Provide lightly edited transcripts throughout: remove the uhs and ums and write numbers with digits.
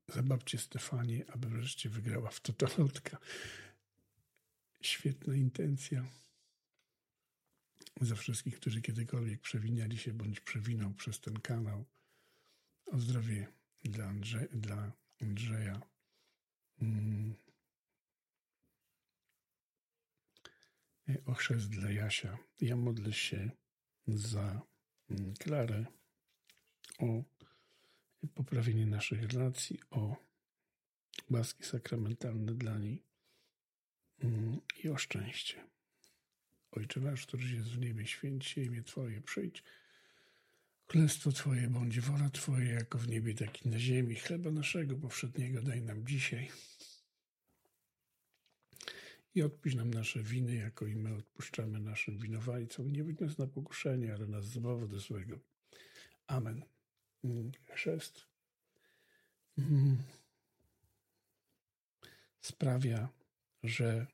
za babcię Stefanię, aby wreszcie wygrała w totolotka. Świetna intencja. Za wszystkich, którzy kiedykolwiek przewinęli się bądź przewinął przez ten kanał. O zdrowie dla Andrzeja. O chrzest dla Jasia. Ja modlę się za Klarę, o poprawienie naszych relacji, o łaski sakramentalne dla niej i o szczęście. Ojcze nasz, któryś jest w niebie, święć się imię Twoje, przyjdź. Królestwo Twoje bądź, wola Twoja, jako w niebie, tak i na ziemi. Chleba naszego powszedniego daj nam dzisiaj. I odpuść nam nasze winy, jako i my odpuszczamy naszym winowajcom. Nie wódź nas na pokuszenie, ale nas zbaw od złego. Amen. Chrzest sprawia, że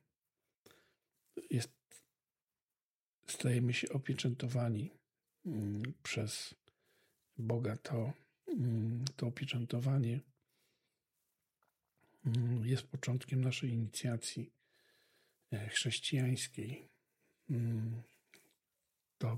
stajemy się opieczętowani przez Boga. To opieczętowanie jest początkiem naszej inicjacji chrześcijańskiej. To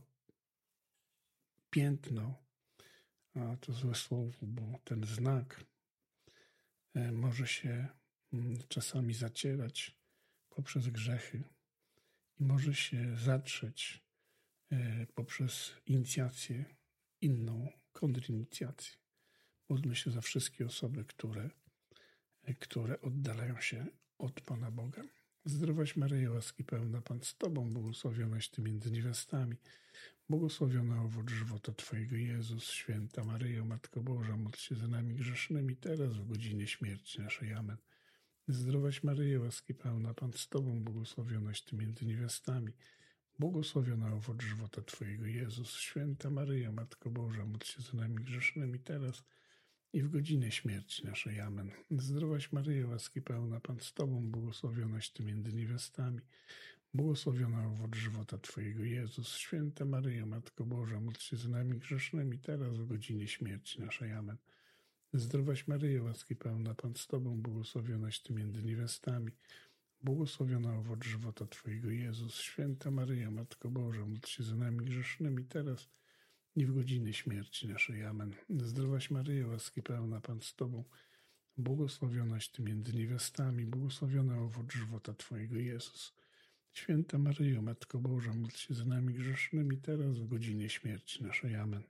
piętno, a to złe słowo, bo ten znak może się czasami zacierać poprzez grzechy i może się zatrzeć poprzez inicjację inną, kontrinicjację. Módlmy się za wszystkie osoby, które oddalają się od Pana Boga. Zdrowaś Maryjo, łaski pełna, Pan z Tobą, błogosławionaś Ty między niewiastami, błogosławiona owoc żywota Twojego, Jezus. Święta Maryjo, Matko Boża, módl się za nami grzesznymi, teraz w godzinie śmierci naszej. Amen. Zdrowaś Maryjo, łaski pełna, Pan z Tobą, błogosławionaś Ty między niewiastami, błogosławiona owoc żywota Twojego, Jezus. Święta Maryjo, Matko Boża, módl się za nami grzesznymi, teraz i w godzinę śmierci naszej. Amen. Zdrowaś Maryjo, łaski pełna, Pan z Tobą, błogosławionaś Ty między niewiastami, błogosławiona owoc żywota Twojego, Jezus. Święta Maryjo, Matko Boża, módl się za nami grzesznymi, teraz w godzinie śmierci naszej. Amen. Zdrowaś Maryjo, łaski pełna, Pan z Tobą, błogosławionaś Ty między niewiastami, błogosławiona owoc żywota Twojego, Jezus. Święta Maryjo, Matko Boża, módl się za nami grzesznymi, teraz i w godzinie śmierci naszej. Amen. Zdrowaś Maryjo, łaski pełna, Pan z Tobą, błogosławionaś Ty między niewiastami, błogosławiona owoc żywota Twojego, Jezus. Święta Maryjo, Matko Boża, módl się za nami grzesznymi, teraz w godzinie śmierci naszej. Amen.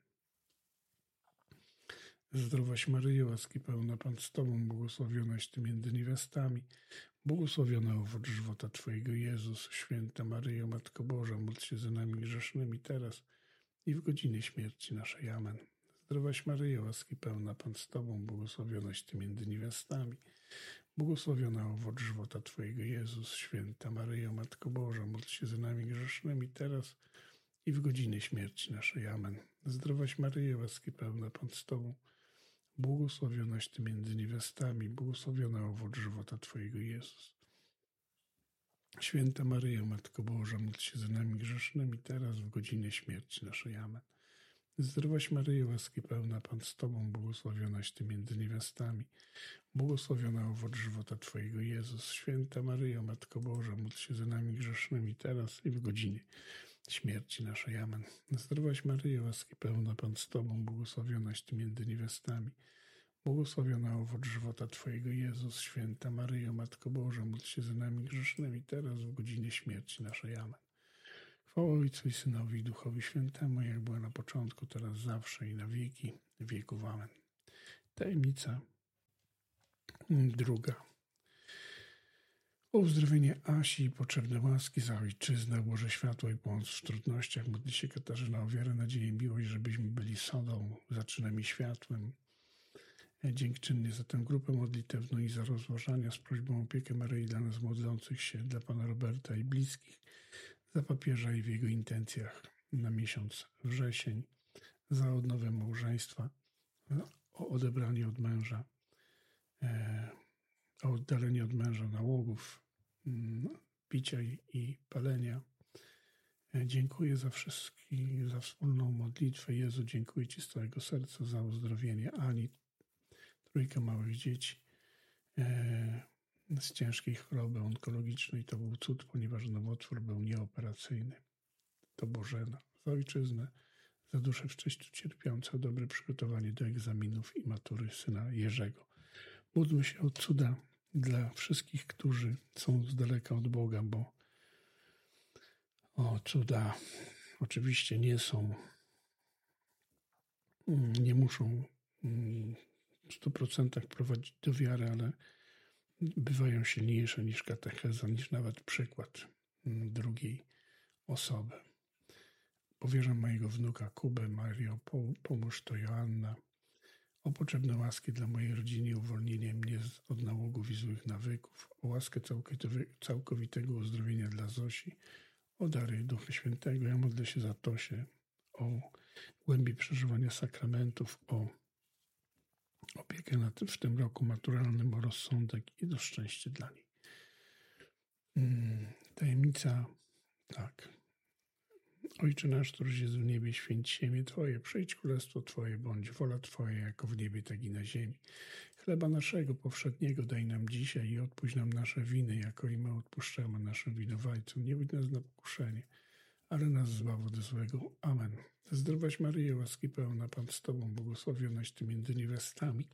Zdrowaś Maryjo, łaski pełna, Pan z Tobą, błogosławionaś Ty między niewiastami, błogosławiona owoc żywota Twojego, Jezus. Święta Maryjo, Matko Boża, módl się za nami grzesznymi, teraz i w godzinie śmierci naszej. Amen. Zdrowaś Maryjo, łaski pełna, Pan z Tobą, błogosławionaś Ty między niewiastami, błogosławiona owoc żywota Twojego, Jezus. Święta Maryjo, Matko Boża, módl się za nami grzesznymi, teraz i w godzinie śmierci naszej. Amen. Zdrowaś Maryjo, łaski pełna, Pan z Tobą, błogosławionaś Ty między niewiastami, błogosławiona owoc żywota Twojego, Jezus. Święta Maryjo, Matko Boża, módl się za nami grzesznymi, teraz w godzinie śmierci naszej. Amen. Zdrowaś Maryjo, łaski pełna, Pan z Tobą, błogosławionaś Ty między niewiastami, błogosławiona owoc żywota Twojego, Jezus. Święta Maryjo, Matko Boża, módl się za nami grzesznymi, teraz i w godzinie śmierci naszej. Amen. Zdrowaś Maryjo, łaski pełna, Pan z Tobą, błogosławionaś Ty między niewiastami, błogosławiona owoc żywota Twojego, Jezus. Święta Maryjo, Matko Boża, módl się za nami grzesznymi, teraz w godzinie śmierci naszej. Amen. Chwała Ojcu i Synowi i Duchowi Świętemu, jak była na początku, teraz zawsze i na wieki wieków. Amen. Tajemnica druga. O uzdrowienie Asi i potrzebne łaski za ojczyznę, Boże światło i pomoc w trudnościach. Modli się Katarzyna o wiarę, nadzieję i miłość, żebyśmy byli sodą, zaczynem i światłem. Dziękczynnie za tę grupę modlitewną i za rozważania z prośbą o opiekę Maryi dla nas modlących się, dla Pana Roberta i bliskich, za papieża i w jego intencjach na miesiąc wrzesień, za odnowę małżeństwa, o odebranie od męża, o oddalenie od męża nałogów, picia i palenia. Dziękuję za wszystkich, za wspólną modlitwę. Jezu, dziękuję Ci z całego serca za uzdrowienie Ani. trójkę małych dzieci z ciężkiej choroby onkologicznej. To był cud, ponieważ nowotwór był nieoperacyjny. To Bożena, za ojczyznę, za duszę wcześniej cierpiącą, o dobre przygotowanie do egzaminów i matury syna Jerzego. Módlmy się o cuda dla wszystkich, którzy są z daleka od Boga, bo cuda oczywiście nie muszą w 100% prowadzić do wiary, ale bywają silniejsze niż katecheza, niż nawet przykład drugiej osoby. Powierzam mojego wnuka Kubę, Mario, pomóż to Joanna, o potrzebne łaski dla mojej rodziny i uwolnienie mnie od nałogów i złych nawyków, o łaskę całkowitego uzdrowienia dla Zosi, o dary Ducha Świętego. Ja modlę się za Tosię, o głębi przeżywania sakramentów, o opiekę w tym roku maturalnym, o rozsądek i do szczęścia dla niej. Tajemnica, tak. Ojcze nasz, któryś jest w niebie, święć się imię Twoje, przyjdź królestwo Twoje, bądź wola Twoja, jako w niebie, tak i na ziemi. Chleba naszego powszedniego daj nam dzisiaj i odpuść nam nasze winy, jako i my odpuszczamy naszym winowajcom. Nie wódź nas na pokuszenie, ale nas zbaw od złego. Amen. Zdrowaś Maryjo, łaski pełna, Pan z Tobą, błogosławionaś Ty między niewiastami.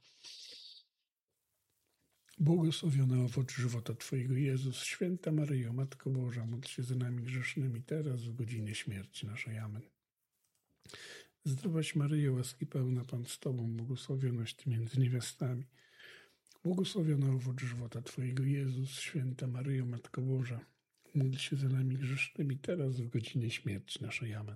Błogosławiony owoc żywota Twojego, Jezus. Święta Maryjo, Matko Boża, módl się za nami grzesznymi, teraz w godzinie śmierci naszej. Amen. Zdrowaś Maryjo, łaski pełna, Pan z Tobą, błogosławionaś Ty między niewiastami. Błogosławiony owoc żywota Twojego, Jezus. Święta Maryjo, Matko Boża, módl się za nami grzesznymi, teraz w godzinie śmierci naszej. Amen.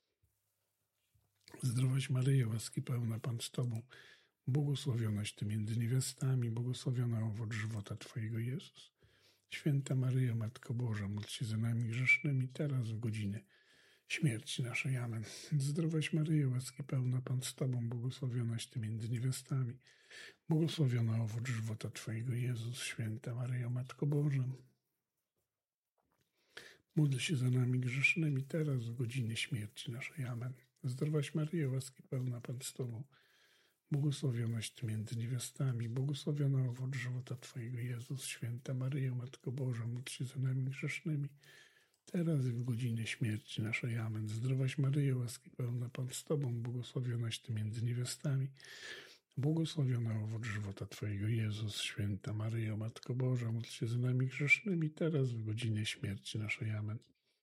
Zdrowaś Maryjo, łaski pełna, Pan z Tobą, błogosławionaś Ty między niewiastami, błogosławiony owoc żywota Twojego, Jezus. Święta Maryjo, Matko Boża, módl się za nami grzesznymi, teraz w godzinie śmierci naszej. Amen. Zdrowaś Maryjo, łaski pełna, Pan z Tobą, błogosławionaś Ty między niewiastami, błogosławiony owoc żywota Twojego, Jezus. Święta Maryjo, Matko Boża, módl się za nami grzesznymi, teraz w godzinie śmierci naszej. Amen. Zdrowaś Maryjo, łaski pełna, Pan z Tobą, błogosławionaś Ty między niewiastami, błogosławiony owoc żywota Twojego, Jezus. Święta Maryjo, Matko Boża, módl się za nami grzesznymi, teraz i w godzinie śmierci naszej. Amen. Zdrowaś Maryjo, łaski pełna, Pan z Tobą, błogosławionaś Ty między niewiastami, błogosławiony owoc żywota Twojego, Jezus. Święta Maryjo, Matko Boża, módl się za nami grzesznymi, teraz w godzinie śmierci naszej. Amen.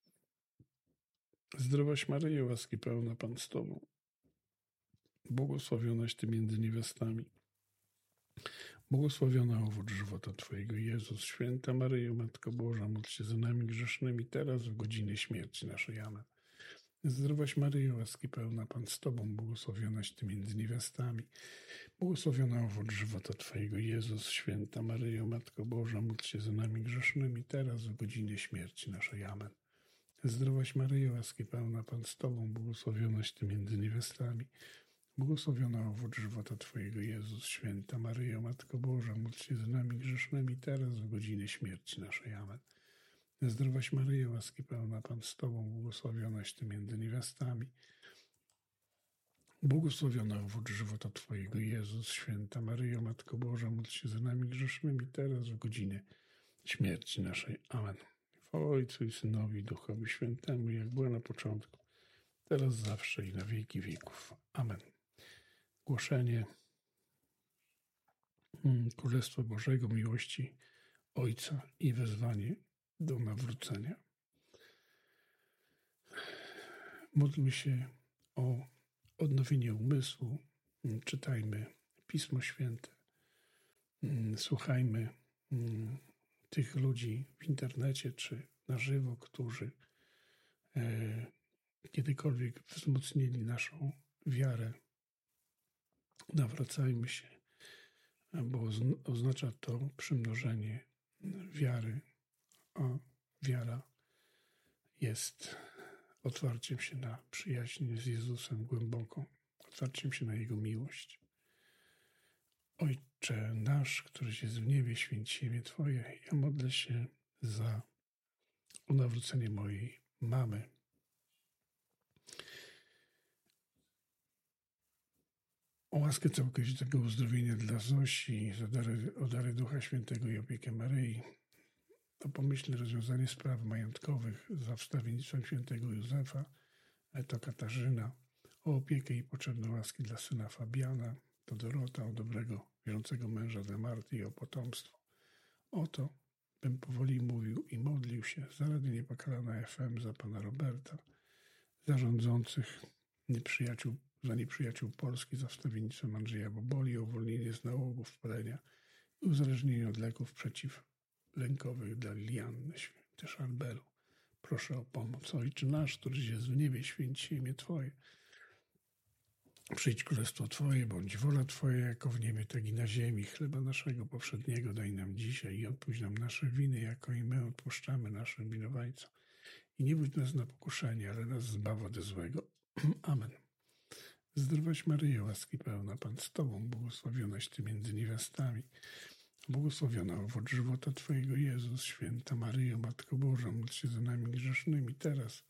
Zdrowaś Maryjo, łaski pełna, Pan z Tobą, błogosławionaś Ty między niewiastami, błogosławiony owoc żywota Twojego, Jezus. Święta Maryjo, Matko Boża, módl się za nami grzesznymi, teraz w godzinie śmierci naszej. Amen. Zdrowaś Maryjo, łaski pełna, Pan z Tobą, błogosławionaś Ty między niewiastami, błogosławiony owoc żywota Twojego, Jezus. Święta Maryjo, Matko Boża, módl się za nami grzesznymi, teraz w godzinie śmierci naszej. Amen. Zdrowaś Maryjo, łaski pełna, Pan z Tobą, błogosławionaś Ty między niewiastami, błogosławiony owoc żywota Twojego, Jezus. Święta Maryjo, Matko Boża, módl się za nami grzesznymi, teraz w godzinie śmierci naszej. Amen. Zdrowaś Maryjo, łaski pełna, Pan z Tobą, błogosławionaś Ty między niewiastami, błogosławiony owoc żywota Twojego, Jezus. Święta Maryjo, Matko Boża, módl się za nami grzesznymi, teraz w godzinie śmierci naszej. Amen. Chwała Ojcu i Synowi, i Duchowi Świętemu, jak była na początku, teraz, zawsze i na wieki wieków. Amen. Głoszenie Królestwa Bożego, miłości Ojca i wezwanie do nawrócenia. Módlmy się o odnowienie umysłu, czytajmy Pismo Święte, słuchajmy tych ludzi w internecie czy na żywo, którzy kiedykolwiek wzmocnili naszą wiarę. Nawracajmy się, bo oznacza to przymnożenie wiary, a wiara jest otwarciem się na przyjaźń z Jezusem głęboką, otwarciem się na Jego miłość. Ojcze nasz, któryś jest w niebie, święć się imię Twoje. Ja modlę się za nawrócenie mojej mamy. o łaskę całkowitego uzdrowienia dla Zosi, o dary Ducha Świętego i opiekę Maryi, o pomyślne rozwiązanie spraw majątkowych za wstawiennictwem świętego Józefa, to Katarzyna, o opiekę i potrzebne łaski dla syna Fabiana, to Dorota, o dobrego, wierzącego męża dla Marty i o potomstwo. Oto bym powoli mówił i modlił się za Radię Niepokalana FM, za pana Roberta, za rządzących nieprzyjaciół Polski, za wstawiennictwem Andrzeja Boboli, o uwolnienie z nałogów palenia i uzależnienie od leków przeciwlękowych dla Lilianny, święty Szarbelu. Proszę o pomoc. Ojcze nasz, któryś jest w niebie, święć się imię Twoje. Przyjdź królestwo Twoje, bądź wola Twoja, jako w niebie, tak i na ziemi. Chleba naszego powszedniego daj nam dzisiaj i odpuść nam nasze winy, jako i my odpuszczamy naszym winowajcom. I nie wódź nas na pokuszenie, ale nas zbaw ode złego. Amen. Zdrowaś Maryjo, łaski pełna, Pan z Tobą, błogosławionaś Ty między niewiastami. Błogosławiona owoc żywota Twojego, Jezus. Święta Maryjo, Matko Boża, módl się za nami grzesznymi teraz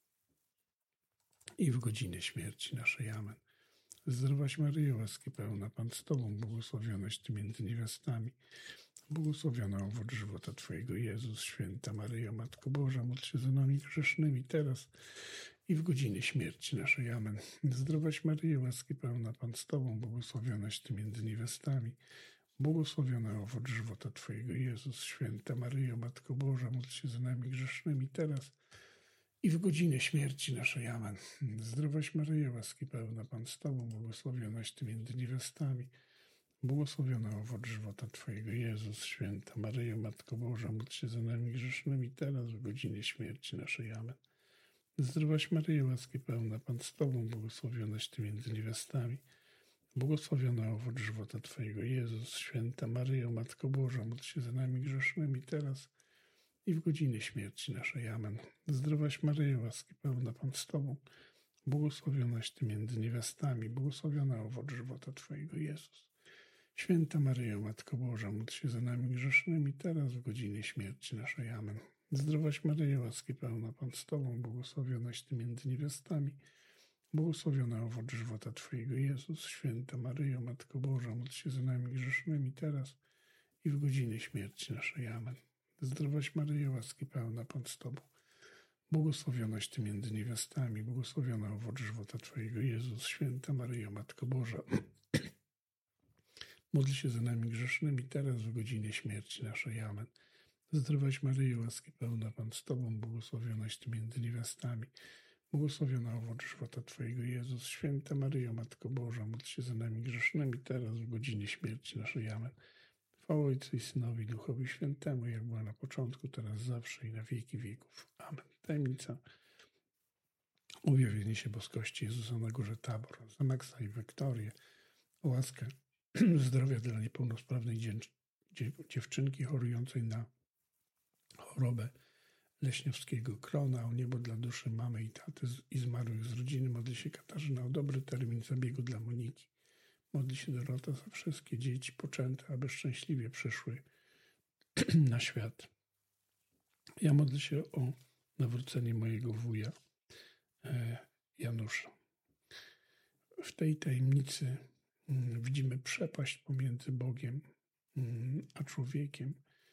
i w godzinę śmierci naszej. Amen. Zdrowaś Maryjo, łaski pełna, Pan z Tobą, błogosławionaś Ty między niewiastami. Błogosławiona owoc żywota Twojego, Jezus. Święta Maryjo, Matko Boża, módl się za nami grzesznymi teraz i w godzinę śmierci naszej. Amen. Zdrowaś Maryjo, łaski pełna, Pan z Tobą, błogosławionaś Ty między niewiastami. Błogosławiona owoc żywota Twojego, Jezus. Święta Maryjo, Matko Boża, módl się za nami grzesznymi teraz i w godzinę śmierci naszej. Amen. Zdrowaś Maryjo, łaski pełna, Pan z Tobą, błogosławionaś Ty między niewiastami. Błogosławiona owoc żywota Twojego, Jezus. Święta Maryjo, Matko Boża, módl się za nami grzesznymi teraz w godzinie śmierci naszej. Amen. Zdrowaś Maryjo, łaski pełna, Pan z Tobą, błogosławionaś Ty między niewiastami. Błogosławiona owoc żywota Twojego, Jezus. Święta Maryjo, Matko Boża, módl się za nami grzesznymi teraz i w godzinę śmierci naszej. Amen. Zdrowaś Maryjo, łaski pełna, Pan z Tobą, błogosławionaś Ty między niewiastami. Błogosławiona owoc żywota Twojego, Jezus. Święta Maryjo, Matko Boża, módl się za nami grzesznymi teraz w godzinie śmierci naszej. Amen. Zdrowaś Maryjo, łaski pełna, Pan z Tobą, błogosławionaś Ty między niewiastami. Błogosławiona owoc żywota Twojego, Jezus. Święta Maryjo, Matko Boża, módl się za nami grzesznymi teraz i w godzinie śmierci naszej. Amen. Zdrowaś Maryjo, łaski pełna, Pan z Tobą, błogosławionaś Ty między niewiastami. Błogosławiona owoc żywota Twojego, Jezus. Święta Maryjo, Matko Boża, módl się za nami grzesznymi teraz w godzinie śmierci naszej. Amen. Zdrowaś Maryjo, łaski pełna, Pan z Tobą, błogosławionaś Ty między niewiastami. Błogosławiona owoc żywota Twojego, Jezus. Święta Maryjo, Matko Boża, módl się za nami grzesznymi teraz w godzinie śmierci naszej. Amen. Chwała Ojcu i Synowi, i Duchowi Świętemu, jak była na początku, teraz, zawsze i na wieki wieków. Amen. Tajemnica objawienie się boskości Jezusa na górze Tabor. Za Maksa i Wektorię o łaskę zdrowia dla niepełnosprawnej dziewczynki chorującej na chorobę leśniowskiego krona, o niebo dla duszy mamy i taty i zmarłych z rodziny. Modli się Katarzyna o dobry termin zabiegu dla Moniki. Modli się Dorota za wszystkie dzieci poczęte, aby szczęśliwie przyszły na świat. Ja modlę się o nawrócenie mojego wuja Janusza. W tej tajemnicy widzimy przepaść pomiędzy Bogiem a człowiekiem,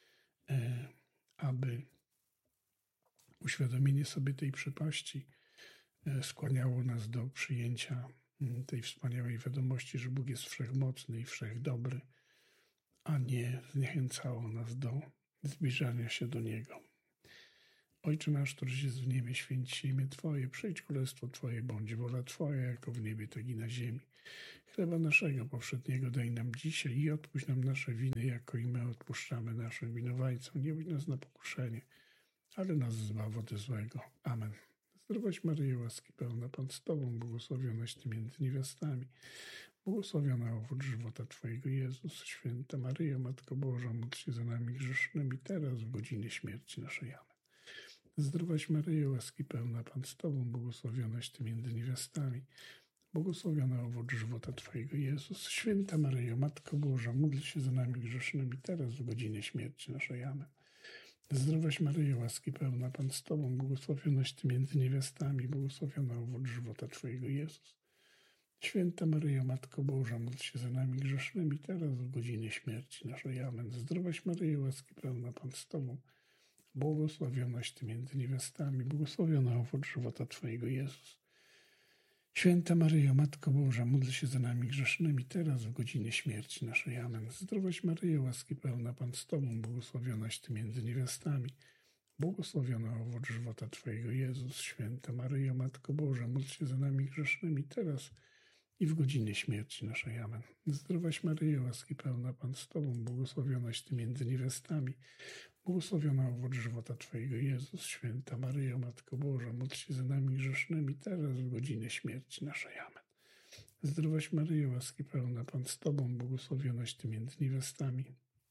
aby uświadomienie sobie tej przepaści skłaniało nas do przyjęcia tej wspaniałej wiadomości, że Bóg jest wszechmocny i wszechdobry, a nie zniechęcało nas do zbliżania się do Niego. Ojcze nasz, któryś jest w niebie, święć się imię Twoje, przyjdź królestwo Twoje, bądź wola Twoja, jako w niebie, tak i na ziemi. Chleba naszego powszedniego daj nam dzisiaj i odpuść nam nasze winy, jako i my odpuszczamy naszym winowajcom. Nie wódź nas na pokuszenie, ale nas zbaw ode złego. Amen. Zdrowaś Maryjo, łaski pełna, Pan z Tobą, błogosławionaś Ty między niewiastami. Błogosławiona owoc żywota Twojego, Jezus. Święta Maryjo, Matko Boża, módl się za nami grzesznymi teraz w godzinie śmierci naszej. Amen. Zdrowaś Maryjo, łaski pełna, Pan z Tobą, błogosławionaś Ty między niewiastami. Błogosławiona owoc żywota Twojego, Jezus. Święta Maryjo, Matko Boża, módl się za nami grzesznymi teraz w godzinie śmierci naszej. Amen. Zdrowaś Maryjo, łaski pełna, Pan z Tobą, błogosławionaś Ty między niewiastami, błogosławiona owoc żywota Twojego, Jezus. Święta Maryjo, Matko Boża, módl się za nami grzesznymi, teraz w godzinie śmierci naszej. Amen. Zdrowaś Maryjo, łaski pełna, Pan z Tobą, błogosławionaś Ty między niewiastami, błogosławiony owoc żywota Twojego, Jezus. Święta Maryjo, Matko Boża, módl się za nami grzesznymi, teraz w godzinie śmierci naszej. Amen. Zdrowaś Maryjo, łaski pełna, Pan z Tobą, błogosławionaś Ty między niewiastami, błogosławiony owoc żywota Twojego, Jezus. Święta Maryjo, Matko Boża, módl się za nami grzesznymi, teraz i w godzinie śmierci naszej. Amen. Zdrowaś Maryjo, łaski pełna, Pan z Tobą, błogosławionaś Ty między niewiastami, błogosławiona owoc żywota Twojego, Jezus. Święta Maryjo, Matko Boża, módl się za nami grzesznymi, teraz w godzinę śmierci naszej. Amen. Zdrowaś Maryjo, łaski pełna, Pan z Tobą, błogosławionaś Ty między niewiastami,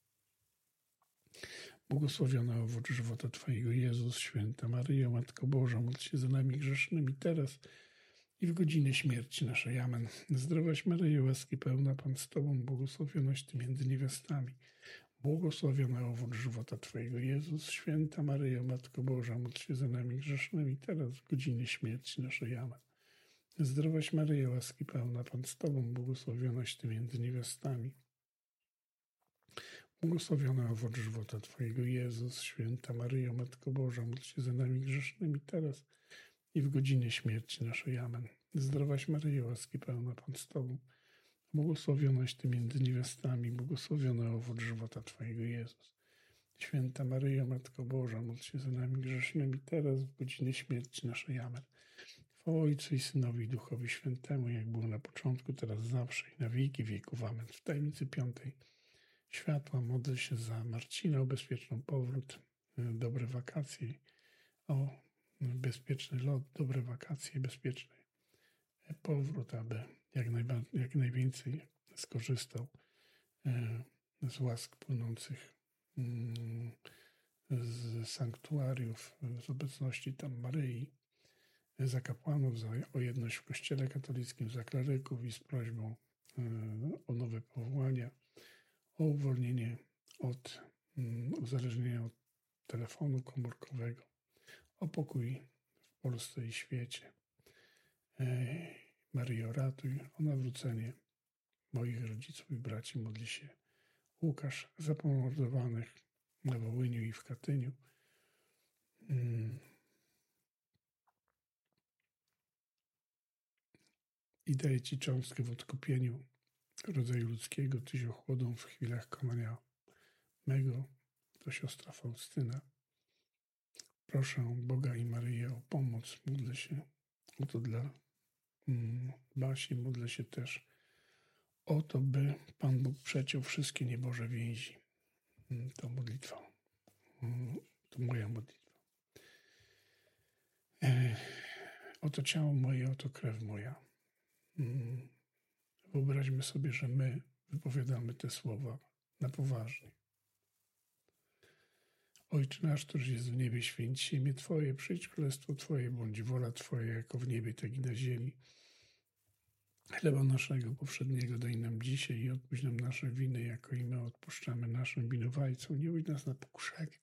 błogosławiona owoc żywota Twojego, Jezus. Święta Maryjo, Matko Boża, módl się za nami grzesznymi, teraz i w godzinę śmierci naszej. Amen. Zdrowaś Maryjo, łaski pełna, Pan z Tobą, błogosławionaś Ty między niewiastami, błogosławiony owoc żywota Twojego, Jezus. Święta Maryjo, Matko Boża, módl się za nami grzesznymi, teraz w godzinie śmierci naszej. Amen. Zdrowaś Maryjo, łaski pełna, Pan z Tobą, błogosławionaś Ty między niewiastami, błogosławiony owoc żywota Twojego, Jezus. Święta Maryjo, Matko Boża, módl się za nami grzesznymi, teraz i w godzinie śmierci naszej. Amen. Zdrowaś Maryjo, łaski pełna, Pan z Tobą, błogosławionaś Ty między niewiastami, błogosławiony owoc żywota Twojego, Jezus. Święta Maryjo, Matko Boża, módl się za nami grzesznymi, teraz w godzinie śmierci naszej. Amen. Chwała Ojcu i Synowi i Duchowi Świętemu, jak było na początku, teraz zawsze i na wieki wieków. Amen. W tajemnicy 5. światła modlę się za Marcina o bezpieczny powrót, dobre wakacje, o bezpieczny lot, dobre wakacje, bezpieczny powrót, aby jak najwięcej skorzystał z łask płynących z sanktuariów, z obecności tam Maryi, za kapłanów, o jedność w Kościele katolickim, za kleryków i z prośbą o nowe powołania, o uwolnienie od uzależnienia od telefonu komórkowego, o pokój w Polsce i świecie. Maryjo, ratuj, o nawrócenie moich rodziców i braci modli się Łukasz za pomordowanych na Wołyniu i w Katyniu. I daję Ci cząstkę w odkupieniu rodzaju ludzkiego, Tyś ochłodą w chwilach konania mego, to siostra Faustyna. Proszę Boga i Maryję o pomoc, módlę się o to dla Basi, modlę się też o to, by Pan Bóg przeciął wszystkie nieboże więzi. To modlitwa, to moja modlitwa. Oto ciało moje, oto krew moja. Wyobraźmy sobie, że my wypowiadamy te słowa na poważnie. Ojcze nasz, któryś jest w niebie, święć się imię Twoje, przyjdź królestwo Twoje, bądź wola Twoja, jako w niebie, tak i na ziemi. Chleba naszego powszedniego daj nam dzisiaj i odpuść nam nasze winy, jako i my odpuszczamy naszym winowajcom. Nie ujdź nas na pokuszenie,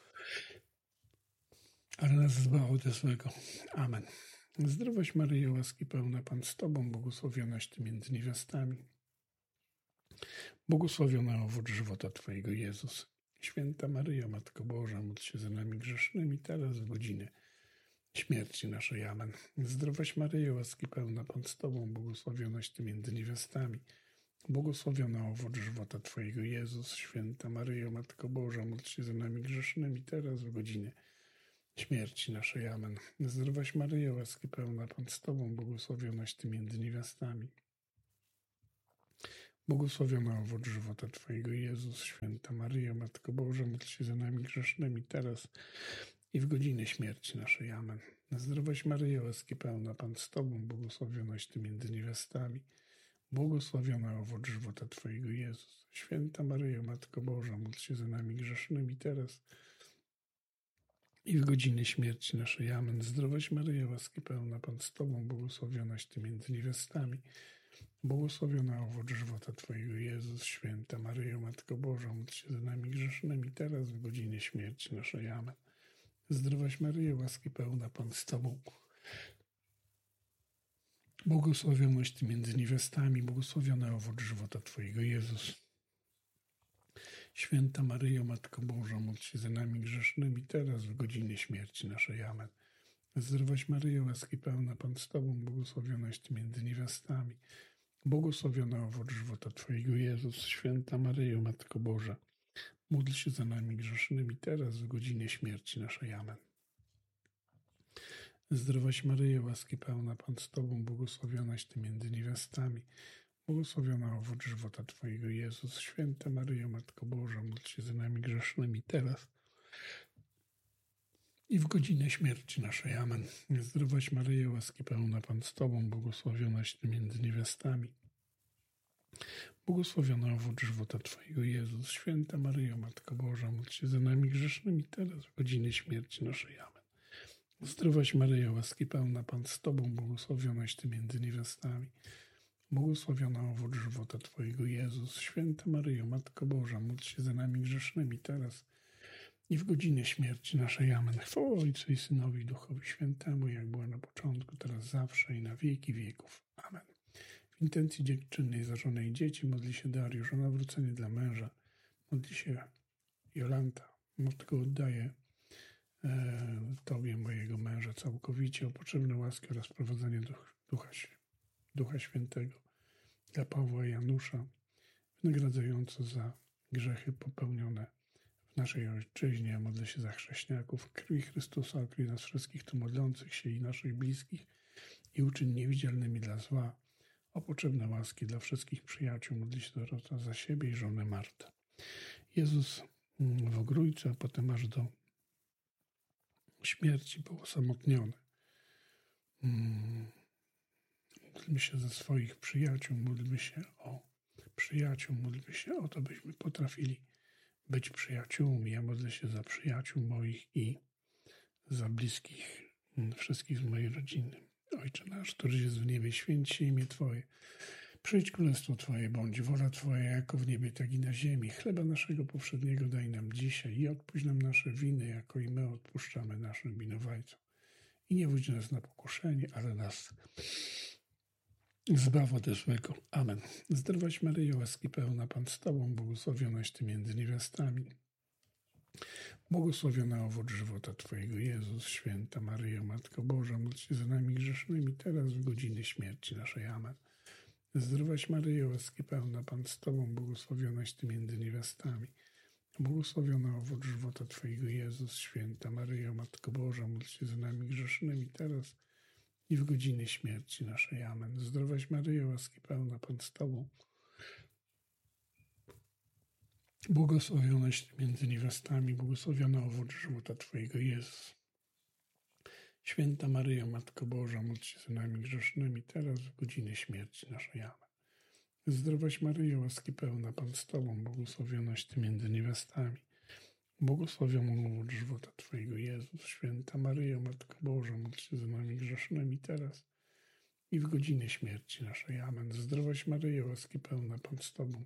ale nas zbaw ode złego. Amen. Zdrowaś Maryjo, łaski pełna, Pan z Tobą, błogosławionaś Ty między niewiastami, błogosławiony owoc żywota Twojego, Jezus. Święta Maryjo, Matko Boża, módl się za nami grzesznymi, teraz w godzinę śmierci naszej. Amen. Zdrowaś Maryjo, łaski pełna, Pan z Tobą, błogosławionaś Ty między niewiastami, błogosławiona owoc żywota Twojego, Jezus. Święta Maryjo, Matko Boża, módl się za nami grzesznymi, teraz w godzinę śmierci naszej. Amen. Zdrowaś Maryjo, łaski pełna, Pan z Tobą, błogosławionaś Ty między niewiastami, błogosławiona owoc żywota Twojego, Jezus. Święta Maryjo, Matko Boża, módl się za nami grzesznymi, teraz i w godzinę śmierci naszej. Amen. Zdrowaś Maryjo, łaski pełna, Pan z Tobą, błogosławionaś Ty między niewiastami, błogosławiona owoc żywota Twojego, Jezus. Święta Maryjo, Matko Boża, módl się za nami grzesznymi, teraz i w godzinę śmierci naszej. Amen. Zdrowaś Maryjo, łaski pełna, Pan z Tobą, błogosławionaś Ty między niewiastami, błogosławiona owoc żywota Twojego, Jezus. Święta Maryjo, Matko Boża, módl się za nami grzesznymi, teraz w godzinie śmierci naszej. Amen. Zdrowaś Maryjo, łaski pełna, Pan z Tobą, Błogosławionaś Ty między niewiastami, błogosławiony owoc żywota Twojego, Jezus. Święta Maryjo, Matko Boża, módl się za nami grzesznymi, teraz w godzinie śmierci naszej. Amen. Zdrowaś Maryjo, łaski pełna, Pan z Tobą, błogosławionaś Ty między niewiastami, błogosławiony owoc żywota Twojego, Jezus. Święta Maryjo, Matko Boża, módl się za nami grzesznymi, teraz w godzinie śmierci naszej. Amen. Zdrowaś Maryjo, łaski pełna, Pan z Tobą, błogosławionaś Ty między niewiastami, błogosławiona owoc żywota Twojego, Jezus. Święta Maryjo, Matko Boża, módl się za nami grzesznymi, teraz i w godzinę śmierci naszej. Amen. Zdrowaś Maryjo, łaski pełna, Pan z Tobą, błogosławionaś Ty między niewiastami, błogosławiona owoc żywota Twojego, Jezus. Święta Maryjo, Matko Boża, módl się za nami grzesznymi, teraz w godzinę śmierci naszej. Amen. Zdrowaś Maryjo, łaski pełna, Pan z Tobą, błogosławionaś Ty między niewiastami, błogosławiona owoc żywota Twojego, Jezus. Święta Maryjo, Matko Boża, módl się za nami grzesznymi, teraz i w godzinę śmierci naszej. Amen. Chwała Ojcu i Synowi i Duchowi Świętemu, jak była na początku, teraz zawsze i na wieki wieków. Amen. W intencji dziewczynnej zażonej dzieci modli się Dariusz o nawrócenie dla męża. Modli się Jolanta. Matko, oddaję Tobie, mojego męża, całkowicie o potrzebne łaski oraz prowadzenie Ducha Świętego dla Pawła i Janusza, wynagradzająco za grzechy popełnione w naszej ojczyźnie. Modlę się za chrześcijaków w krwi Chrystusa, okryj nas wszystkich tu modlących się i naszych bliskich i uczyń niewidzialnymi dla zła. O potrzebne łaski dla wszystkich przyjaciół. Modlę się Dorota za siebie i żonę Martę. Jezus w ogrójcu, a potem aż do śmierci był osamotniony. Módlmy się za swoich przyjaciół, módlmy się o przyjaciół, módlmy się o to, byśmy potrafili być przyjaciółmi. Ja modlę się za przyjaciół moich i za bliskich wszystkich z mojej rodziny. Ojcze nasz, któryś jest w niebie, święć się imię Twoje. Przyjdź królestwo Twoje, bądź wola Twoja, jako w niebie, tak i na ziemi. Chleba naszego powszedniego daj nam dzisiaj i odpuść nam nasze winy, jako i my odpuszczamy naszym winowajcom. I nie wódź nas na pokuszenie, ale nas zbaw ode złego. Amen. Zdrowaś Maryjo, łaski pełna, Pan z Tobą, błogosławionaś Ty między niewiastami, błogosławiona owoc żywota Twojego, Jezus. Święta Maryjo, Matko Boża, módl się za nami grzesznymi, teraz w godzinie śmierci naszej. Amen. Zdrowaś Maryjo, łaski pełna, Pan z Tobą, błogosławionaś Ty między niewiastami, błogosławiona owoc żywota Twojego, Jezus. Święta Maryjo, Matko Boża, módl się za nami grzesznymi, teraz i w godzinie śmierci naszej. Amen. Zdrowaś Maryjo, łaski pełna, Pan z Tobą, błogosławionaś Ty między niewiastami, błogosławiona owoc żywota Twojego, Jezus. Święta Maryjo, Matko Boża, módl się za nami grzesznymi, teraz w godzinie śmierci naszej. Amen. Zdrowaś Maryjo, łaski pełna, Pan z Tobą, błogosławionaś Ty między niewiastami, błogosławioną owoc żywota Twojego, Jezus. Święta Maryjo, Matko Boża, módl się za nami grzesznymi, teraz i w godzinie śmierci naszej. Amen. Zdrowaś Maryjo, łaski pełna, Pan z Tobą,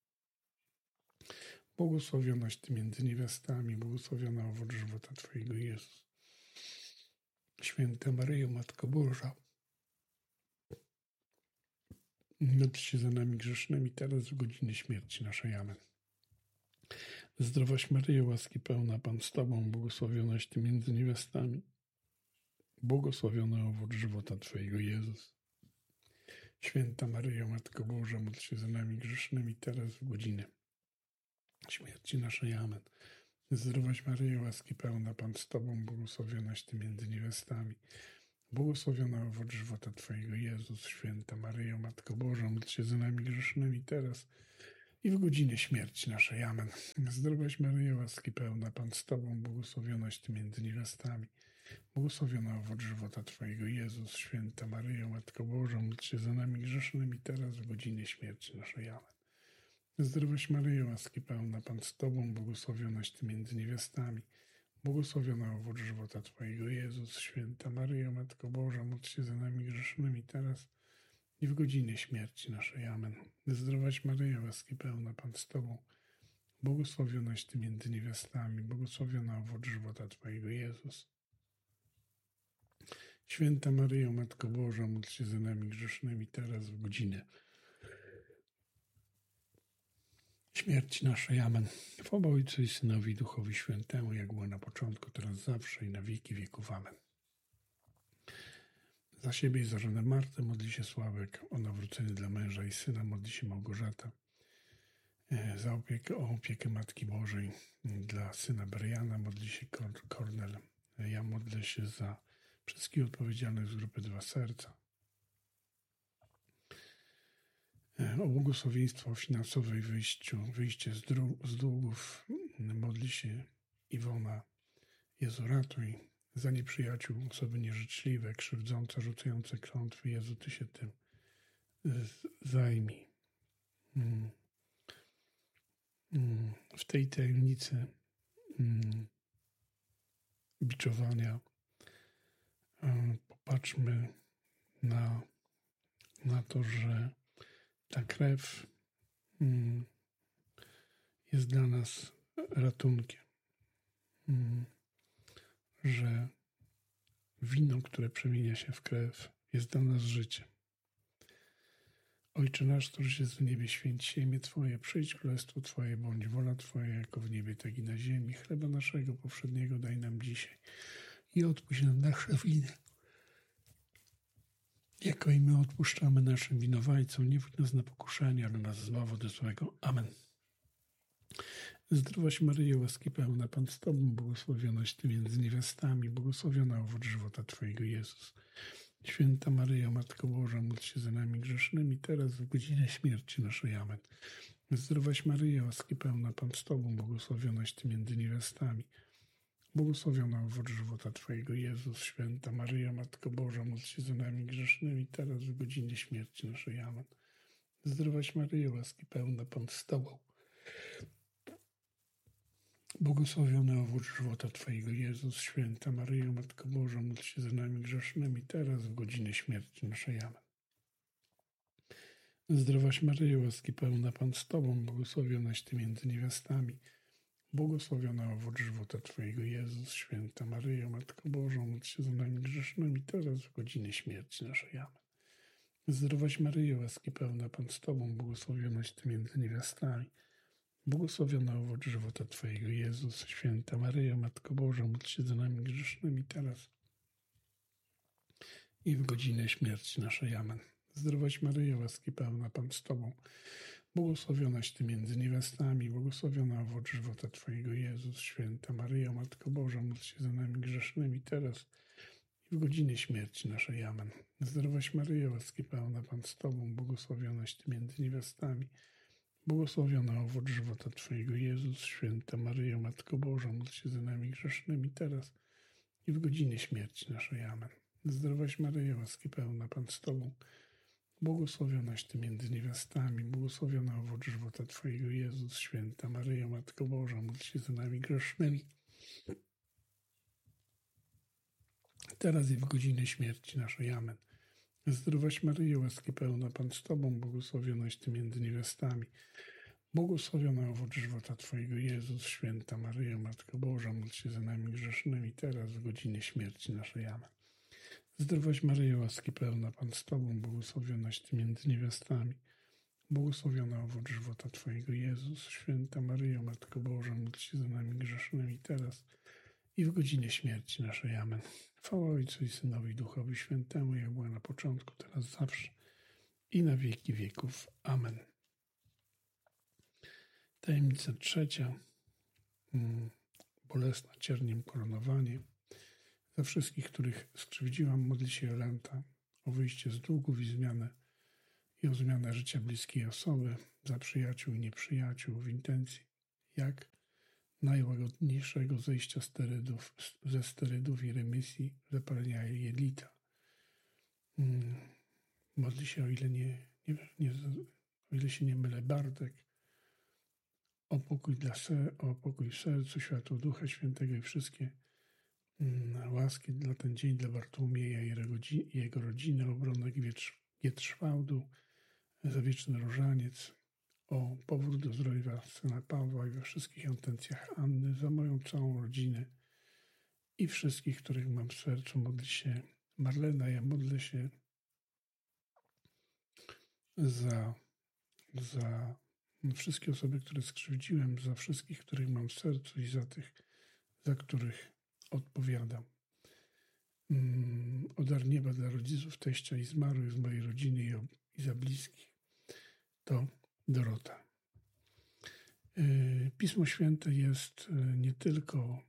błogosławionaś Ty między niewiastami, błogosławiona owoc żywota Twojego, Jezus. Święta Maryjo, Matko Boża, módl się za nami grzesznymi, teraz w godzinie śmierci naszej. Amen. Zdrowaś Maryjo, łaski pełna, Pan z Tobą, błogosławionaś Ty między niewiastami, błogosławiony owoc żywota Twojego, Jezus. Święta Maryjo, Matko Boża, módl się za nami grzesznymi, teraz w godzinę śmierci naszej. Amen. Zdrowaś Maryjo, łaski pełna, Pan z Tobą, błogosławionaś Ty między niewiastami, błogosławiona owoc żywota Twojego, Jezus. Święta Maryjo, Matko Boża, módl się za nami grzesznymi, teraz i w godzinie śmierci naszej. Amen. Zdrowaś Maryjo, łaski pełna, Pan z Tobą, błogosławionaś Ty między niewiastami, błogosławiona owoc żywota Twojego, Jezus. Święta Maryjo, Matko Boża, módl się za nami grzesznymi, teraz w godzinie śmierci naszej. Amen. Zdrowaś Maryjo, łaski pełna, Pan z Tobą, błogosławionaś Ty między niewiastami, błogosławiona owoc żywota Twojego, Jezus. Święta Maryjo, Matko Boża, módl się za nami grzesznymi, teraz i w godzinie śmierci naszej. Amen. Zdrowaś Maryjo, łaski pełna, Pan z Tobą, błogosławionaś Ty między niewiastami, błogosławiona owoc żywota Twojego, Jezus. Święta Maryjo, Matko Boża, módl się za nami grzesznymi, teraz w godzinę śmierci naszej. Amen. Chwała Ojcu i Synowi i Duchowi Świętemu, jak było na początku, teraz zawsze i na wieki wieków. Amen. Za siebie i za żonę Martę modli się Sławek, o nawrócenie dla męża i syna modli się Małgorzata, za opiekę Matki Bożej dla syna Briana modli się Kornel. Ja modlę się za wszystkich odpowiedzialnych z grupy Dwa Serca. O błogosławieństwo finansowe i wyjście z długów modli się Iwona. Jezu, ratuj. Za nieprzyjaciół, osoby nieżyczliwe, krzywdzące, rzucające klątwy. Jezu, Ty się tym zajmij. W tej tajemnicy biczowania popatrzmy na to, że ta krew jest dla nas ratunkiem, że wino, które przemienia się w krew, jest dla nas życiem. Ojcze nasz, któryś jest w niebie, święć się imię Twoje, przyjdź królestwo Twoje, bądź wola Twoja, jako w niebie, tak i na ziemi. Chleba naszego powszedniego daj nam dzisiaj i odpuść nam nasze winy, jako i my odpuszczamy naszym winowajcom. Nie wódź nas na pokuszenie, ale nas zbaw od złego. Amen. Zdrowaś Maryjo, łaski pełna, Pan z Tobą, błogosławionaś Ty między niewiastami, błogosławiona owoc żywota Twojego, Jezus. Święta Maryjo, Matko Boża, módl się za nami grzesznymi, teraz w godzinę śmierci naszej. Amen. Zdrowaś Maryjo, łaski pełna, Pan z Tobą, błogosławionaś Ty między niewiastami, błogosławiona owoc żywota Twojego, Jezus. Święta Maryjo, Matko Boża, módl się za nami grzesznymi, teraz w godzinie śmierci naszej. Amen. Zdrowaś Maryjo, łaski pełna, Pan z Tobą, błogosławiony owoc żywota Twojego, Jezus. Święta Maryjo, Matko Boża, módl się za nami grzesznymi, teraz w godzinę śmierci naszej. Amen. Zdrowaś Maryjo, łaski pełna, Pan z Tobą, błogosławionaś Ty między niewiastami, błogosławiona owoc żywota Twojego, Jezus. Święta Maryjo, Matko Boża, módl się za nami grzesznymi, teraz w godzinę śmierci naszej. Amen. Zdrowaś Maryjo, łaski pełna, Pan z Tobą, błogosławionaś Ty między niewiastami, błogosławiona owoc żywota Twojego, Jezus. Święta Maryjo, Matko Boża, módl się za nami grzesznymi, teraz i w godzinę śmierci naszej. Amen. Zdrowaś Maryjo, łaski pełna, Pan z Tobą, błogosławionaś Ty między niewiastami, błogosławiona owoc żywota Twojego, Jezus. Święta Maryjo, Matko Boża, módl się za nami grzesznymi, teraz i w godzinę śmierci naszej. Amen. Zdrowaś Maryjo, łaski pełna, Pan z Tobą, błogosławionaś Ty między niewiastami, błogosławiona owoc żywota Twojego, Jezus. Święta Maryjo, Matko Boża, módl się za nami grzesznymi, teraz i w godzinie śmierci naszej. Amen. Zdrowaś Maryjo, łaski pełna, Pan z Tobą, błogosławionaś Ty między niewiastami, błogosławiona owoc żywota Twojego, Jezus. Święta Maryjo, Matko Boża, módl się za nami grzesznymi, teraz i w godzinę śmierci naszej. Amen. Zdrowaś Maryjo, łaski pełna, Pan z Tobą, błogosławionaś Ty między niewiastami, błogosławiona owoc żywota Twojego, Jezus. Święta Maryjo, Matko Boża, módl się za nami grzesznymi, teraz w godzinę śmierci naszej. Amen. Zdrowaś Maryjo, łaski pełna, Pan z Tobą, błogosławionaś Ty między niewiastami, błogosławiona owoc żywota Twojego, Jezus. Święta Maryjo, Matko Boża, módl się za nami grzesznymi, teraz i w godzinie śmierci naszej. Amen. Chwała Ojcu i Synowi i Duchowi Świętemu, jak była na początku, teraz zawsze i na wieki wieków. Amen. Tajemnica trzecia. Bolesna cierniem koronowanie. Za wszystkich, których skrzywdziłam, modli się Jolanta o wyjście z długów i o zmianę życia bliskiej osoby, za przyjaciół i nieprzyjaciół w intencji, jak najłagodniejszego zejścia ze sterydów i remisji zapalenia jelita. Modli się, o ile się nie mylę, Bartek, o pokój w sercu, światło Ducha Świętego i wszystkie łaski dla ten dzień, dla Bartłomieja i jego rodziny, obronę Gietrzwałdu, za wieczny różaniec, o powrót do zdrowia syna Pawła i we wszystkich intencjach Anny, za moją całą rodzinę i wszystkich, których mam w sercu. Modli się Marlena, ja modlę się za wszystkie osoby, które skrzywdziłem, za wszystkich, których mam w sercu i za tych, za których odpowiadam. O dar nieba dla rodziców, teścia i zmarłych z mojej rodziny i za bliskich. To Dorota. Pismo Święte jest nie tylko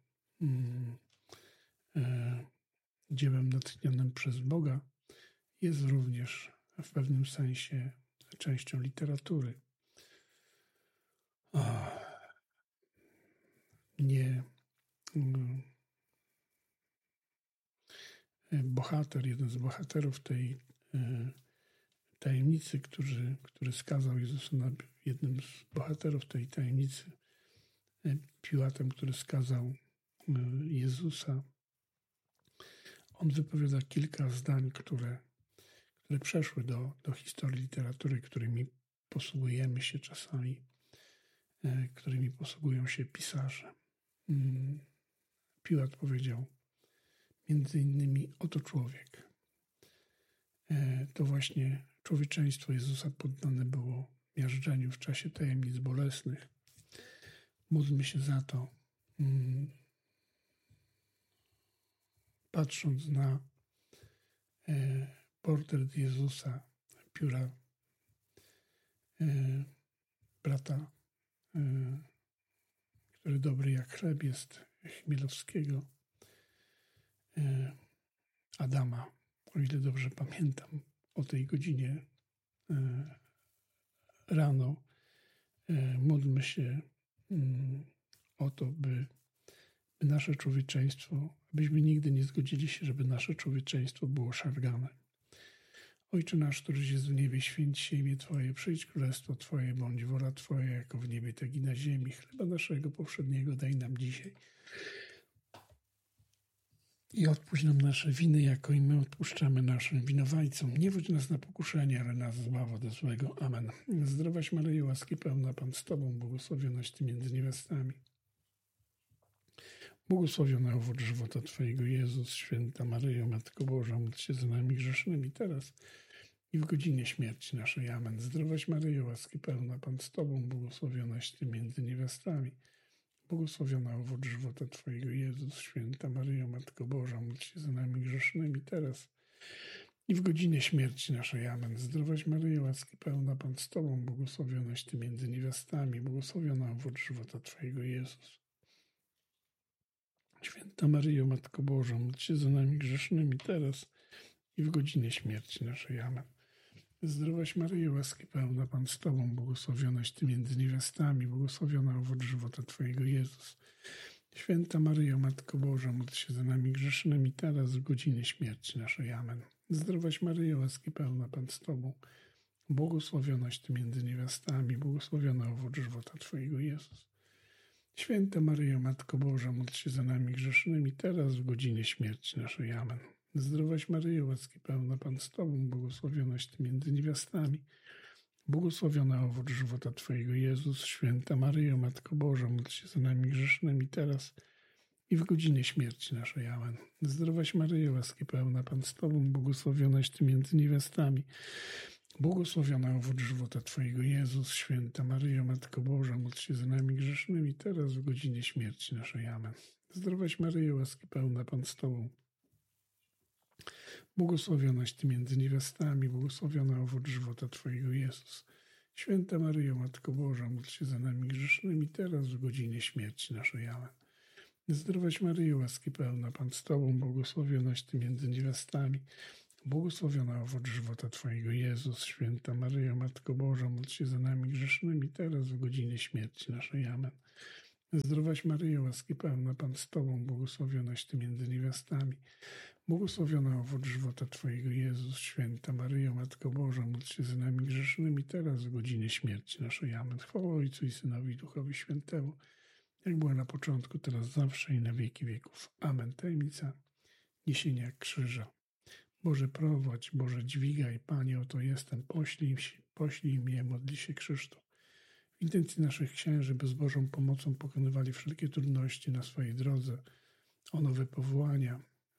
dziełem natchnionym przez Boga, jest również w pewnym sensie częścią literatury. Jeden z bohaterów tej tajemnicy, który skazał Jezusa, jednym z bohaterów tej tajemnicy, Piłatem, który skazał Jezusa, on wypowiada kilka zdań, które przeszły do historii literatury, którymi posługujemy się czasami, którymi posługują się pisarze. Piłat powiedział między innymi: oto człowiek. To właśnie człowieczeństwo Jezusa poddane było miażdżeniu w czasie tajemnic bolesnych. Módlmy się za to, patrząc na portret Jezusa, pióra brata, który dobry jak chleb jest, Chmielowskiego, Adama, o ile dobrze pamiętam, o tej godzinie rano. Módlmy się o to, by nasze człowieczeństwo, abyśmy nigdy nie zgodzili się, żeby nasze człowieczeństwo było szargane. Ojcze nasz, któryś jest w niebie, święć się imię Twoje, przyjdź królestwo Twoje, bądź wola Twoja, jako w niebie, tak i na ziemi. Chleba naszego powszedniego daj nam dzisiaj. I odpuść nam nasze winy, jako i my odpuszczamy naszym winowajcom. Nie wódź nas na pokuszenie, ale nas zbaw ode złego. Amen. Zdrowaś Maryjo, łaski pełna, Pan z Tobą, błogosławionaś Ty między niewiastami. Błogosławiona owoc żywota Twojego, Jezus. Święta Maryjo, Matko Boża, módl się za nami grzesznymi teraz i w godzinie śmierci naszej. Amen. Zdrowaś Maryjo, łaski pełna, Pan z Tobą, błogosławionaś Ty między niewiastami. Błogosławiona owoc żywota Twojego, Jezus. Święta Maryjo, Matko Boża, módl się za nami grzesznymi teraz i w godzinie śmierci naszej. Amen. Zdrowaś Maryjo, łaski pełna, Pan z Tobą, błogosławionaś Ty między niewiastami. Błogosławiona owoc żywota Twojego, Jezus. Święta Maryjo, Matko Boża, módl się za nami grzesznymi teraz i w godzinie śmierci naszej. Amen. Zdrowaś Maryjo, łaski pełna, Pan z Tobą, błogosławionaś Ty między niewiastami, błogosławiona owoc żywota Twojego, Jezus. Święta Maryjo, Matko Boża, módl się za nami grzesznymi teraz w godzinie śmierci naszej. Amen. Zdrowaś Maryjo, łaski pełna, Pan z Tobą, błogosławionaś Ty między niewiastami, błogosławiona owoc żywota Twojego, Jezus. Święta Maryjo, Matko Boża, módl się za nami grzesznymi teraz w godzinie śmierci naszej. Amen. Zdrowaś Maryjo, łaski pełna, Pan z Tobą, błogosławionaś Ty między niewiastami, błogosławiona owoc żywota Twojego, Jezus. Święta Maryjo, Matko Boża, módl się za nami grzesznymi teraz i w godzinie śmierci naszej. Amen. Zdrowaś Maryjo, łaski pełna, Pan z Tobą, błogosławionaś Ty między niewiastami, błogosławiona owoc żywota Twojego, Jezus. Święta Maryjo, Matko Boża, módl się za nami grzesznymi teraz w godzinie śmierci naszej. Amen. Zdrowaś Maryjo, łaski pełna, Pan z Tobą, błogosławionaś Ty między niewiastami, błogosławiona owoc żywota Twojego, Jezus. Święta Maryjo, Matko Boża, módl się za nami grzesznymi teraz w godzinie śmierci naszej. Amen. Zdrowaś Maryjo, łaski pełna, Pan z Tobą, błogosławionaś Ty między niewiastami, błogosławiona owoc żywota Twojego, Jezus. Święta Maryjo, Matko Boża, módl się za nami grzesznymi teraz w godzinie śmierci naszej. Amen. Zdrowaś Maryjo, łaski pełna, Pan z Tobą, błogosławionaś Ty między niewiastami, błogosławiona owoc żywota Twojego, Jezus. Święta Maryjo, Matko Boża, módl się za nami grzesznymi teraz w godzinie śmierci naszej. Amen. Chwała Ojcu i Synowi i Duchowi Świętemu, jak była na początku, teraz zawsze i na wieki wieków. Amen. Tajemnica niesienia krzyża. Boże prowadź, Boże dźwigaj, Panie, oto jestem, poślij mnie, modli się Krzysztof. W intencji naszych księży, by z Bożą pomocą pokonywali wszelkie trudności na swojej drodze, o nowe powołania,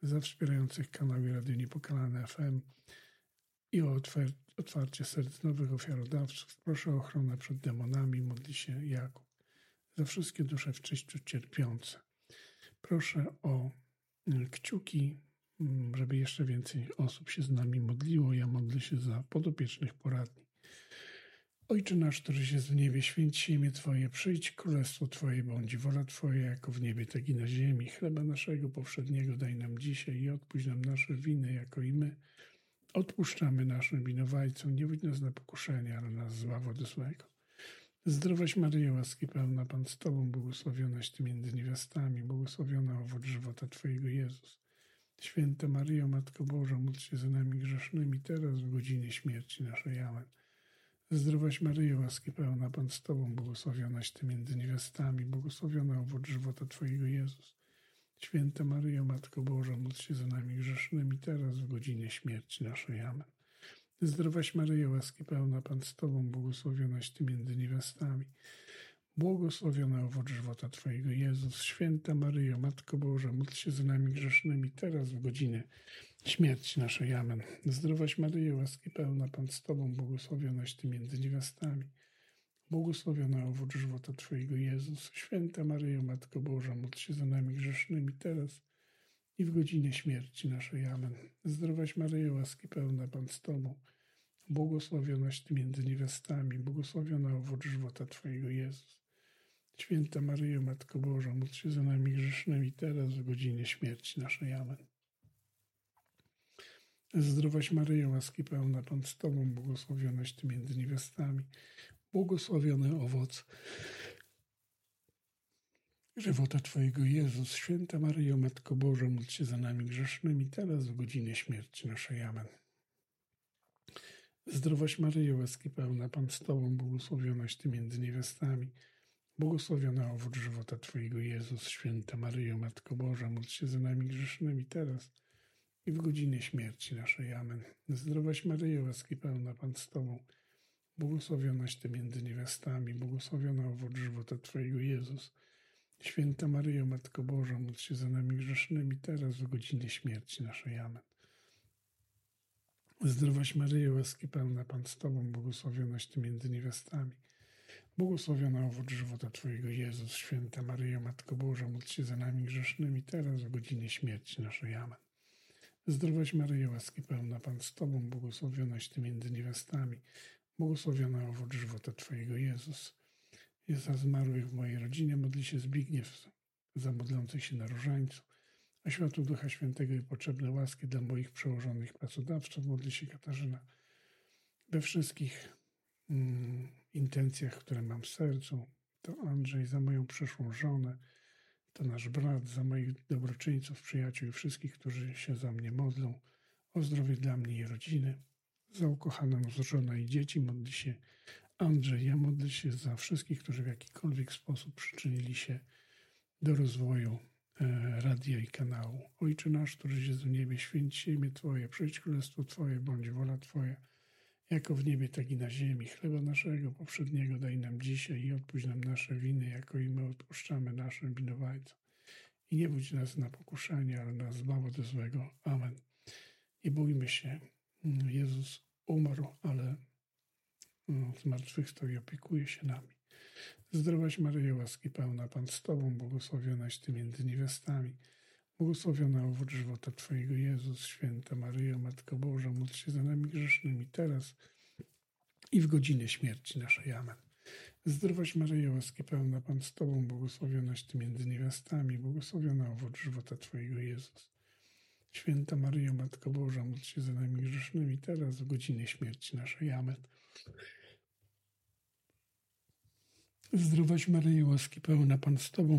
za wspierających kanał Radio Niepokalane FM i o otwarcie serc nowych ofiarodawców. Proszę o ochronę przed demonami, modli się Jakub. Za wszystkie dusze w czyściu cierpiące. Proszę o kciuki, żeby jeszcze więcej osób się z nami modliło. Ja modlę się za podopiecznych poradni. Ojcze nasz, któryś jest w niebie, święć się imię Twoje, przyjdź królestwo Twoje, bądź wola Twoja, jako w niebie, tak i na ziemi. Chleba naszego powszedniego daj nam dzisiaj i odpuść nam nasze winy, jako i my odpuszczamy naszym winowajcom. Nie wódź nas na pokuszenie, ale nas zła od złego. Zdrowaś Maryjo, łaski pełna, Pan z Tobą, błogosławionaś Ty między niewiastami, błogosławiona owoc żywota Twojego, Jezus. Święta Maryjo, Matko Boża, módl się za nami grzesznymi, teraz w godzinie śmierci naszej. Amen. Zdrowaś Maryjo, łaski pełna, Pan z Tobą, błogosławionaś Ty między niewiastami, błogosławiona owoc żywota Twojego, Jezus. Święta Maryjo, Matko Boża, módl się za nami grzesznymi, teraz w godzinie śmierci naszej. Amen. Zdrowaś Maryjo, łaski pełna, Pan z Tobą, błogosławionaś Ty między niewiastami, błogosławiona owoc żywota Twojego, Jezus. Święta Maryjo, Matko Boża, módl się za nami grzesznymi, teraz w godzinie śmierci naszej. Amen. Zdrowaś Maryjo, łaski pełna, Pan z Tobą, błogosławionaś Ty między niewiastami, błogosławiona owoc żywota Twojego, Jezus. Święta Maryjo, Matko Boża, módl się za nami grzesznymi, teraz i w godzinie śmierci naszej. Amen. Zdrowaś Maryjo, łaski pełna, Pan z Tobą, błogosławionaś Ty między niewiastami, błogosławiona owoc żywota Twojego, Jezus. Święta Maryjo, Matko Boża, módl się za nami grzesznymi, teraz w godzinie śmierci naszej. Amen. Zdrowaś Maryjo, łaski pełna, Pan z Tobą, błogosławionaś Ty między niewiastami, błogosławiony owoc żywota Twojego, Jezus. Święta Maryjo, Matko Boża, módl się za nami grzesznymi, teraz w godzinie śmierci naszej. Amen. Zdrowaś Maryjo, łaski pełna, Pan z Tobą, błogosławionaś Ty między niewiastami, błogosławiona owoc żywota Twojego, Jezus. Święta Maryjo, Matko Boża, módl się za nami grzesznymi, teraz i w godzinie śmierci naszej. Amen. Zdrowaś Maryjo, łaski pełna, Pan z Tobą, błogosławionaś Ty między niewiastami, błogosławiona owoc żywota Twojego, Jezus. Święta Maryjo, Matko Boża, módl się za nami grzesznymi, teraz w godzinie śmierci naszej. Amen. Zdrowaś Maryjo, łaski pełna, Pan z Tobą, błogosławionaś Ty między niewiastami, błogosławiona owoc żywota Twojego, Jezus. Święta Maryjo, Matko Boża, módl się za nami grzesznymi, teraz w godzinie śmierci naszej. Amen. Zdrowaś Maryjo, łaski pełna, Pan z Tobą, błogosławionaś Ty między niewiastami, błogosławiona owoc żywota Twojego, Jezus. Jest za zmarłych w mojej rodzinie, modli się Zbigniew, za modlących się na różańcu. A światło Ducha Świętego i potrzebne łaski dla moich przełożonych pracodawców, modli się Katarzyna. We wszystkich intencjach, które mam w sercu, to Andrzej, za moją przyszłą żonę, to nasz brat, za moich dobroczyńców, przyjaciół i wszystkich, którzy się za mnie modlą, o zdrowie dla mnie i rodziny, za ukochaną żonę i dzieci, modli się Andrzej. Ja modlę się za wszystkich, którzy w jakikolwiek sposób przyczynili się do rozwoju radia i kanału. Ojcze nasz, któryś jest w niebie, święć się imię Twoje, przyjdź królestwo Twoje, bądź wola Twoja, jako w niebie, tak i na ziemi. Chleba naszego powszedniego daj nam dzisiaj i odpuść nam nasze winy, jako i my odpuszczamy naszym winowajcom. I nie wódź nas na pokuszenie, ale nas zbaw od złego. Amen. Nie bójmy się. Jezus umarł, ale zmartwychwstał i opiekuje się nami. Zdrowaś Maryjo, łaski pełna, Pan z Tobą, błogosławionaś Ty między niewiastami, błogosławiona owoc żywota Twojego, Jezus. Święta Maryjo, Matko Boża, módl się za nami grzesznymi, teraz i w godzinie śmierci naszej. Amen. Zdrowaś Maryjo, łaski pełna, Pan z Tobą, błogosławionaś Ty między niewiastami, błogosławiona owoc żywota Twojego, Jezus. Święta Maryjo, Matko Boża, módl się za nami grzesznymi, teraz w godzinie śmierci naszej. Amen. Zdrowaś Maryjo, łaski pełna, Pan z Tobą,